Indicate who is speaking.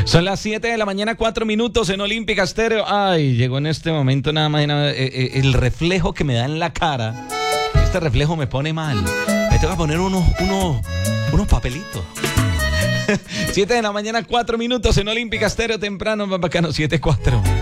Speaker 1: Son las 7 de la mañana, 4 minutos en Olímpica Estéreo. Ay, llegó en este momento nada más y nada, el reflejo que me da en la cara. Este reflejo me pone mal. Me tengo que poner unos papelitos. 7 de la mañana, 4 minutos en Olímpica Estéreo, temprano, más bacano, 7-4.